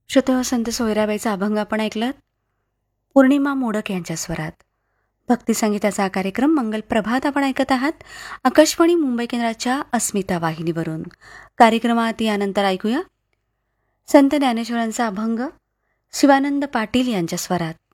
श्रोतेहो, संत सोयराबाईचा अभंग आपण ऐकलात. पौर्णिमा मोडक यांच्या स्वरात भक्ती संगीताचा हा कार्यक्रम मंगल प्रभात आपण ऐकत आहात. आकाशवाणी मुंबई केंद्राच्या अस्मिता वाहिनीवरून. कार्यक्रमात यानंतर ऐकूया संत ज्ञानेश्वरांचा अभंग शिवानंद पाटील यांच्या स्वरात.